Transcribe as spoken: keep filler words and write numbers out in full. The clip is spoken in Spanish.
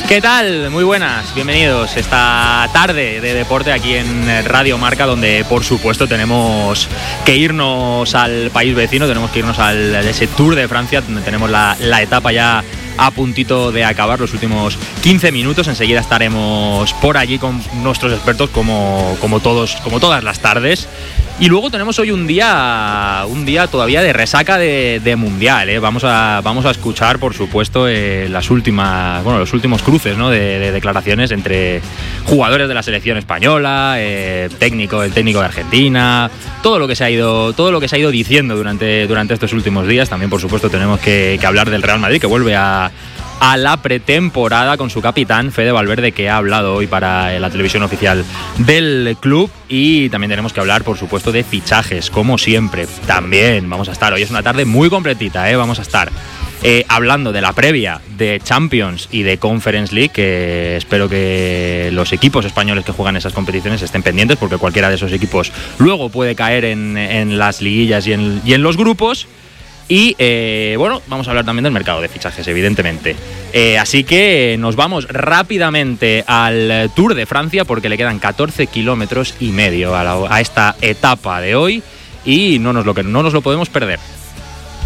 ¿Qué tal? Muy buenas, bienvenidos esta tarde de deporte aquí en Radio Marca, donde por supuesto tenemos que irnos al país vecino, tenemos que irnos al ese Tour de Francia, donde tenemos la, la etapa ya a puntito de acabar, los últimos quince minutos. Enseguida estaremos por allí con nuestros expertos como, como, todos, como todas las tardes. Y luego tenemos hoy un día un día todavía de resaca de, de mundial, ¿eh? Vamos a vamos a escuchar, por supuesto, eh, las últimas, bueno, los últimos cruces, ¿no? de, de declaraciones entre jugadores de la selección española, eh, técnico, el técnico de Argentina, todo lo que se ha ido todo lo que se ha ido diciendo durante durante estos últimos días. También, por supuesto, tenemos que, que hablar del Real Madrid, que vuelve a a la pretemporada con su capitán Fede Valverde, que ha hablado hoy para la televisión oficial del club. Y también tenemos que hablar, por supuesto, de fichajes, como siempre. También vamos a estar, hoy es una tarde muy completita, ¿eh? Vamos a estar eh, hablando de la previa de Champions y de Conference League, que espero que los equipos españoles que juegan esas competiciones estén pendientes, porque cualquiera de esos equipos luego puede caer en, en las liguillas y en, y en los grupos. Y eh, bueno, vamos a hablar también del mercado de fichajes, evidentemente. Eh, así que nos vamos rápidamente al Tour de Francia, porque le quedan catorce kilómetros y medio a, la, a esta etapa de hoy y no nos lo, no nos lo podemos perder.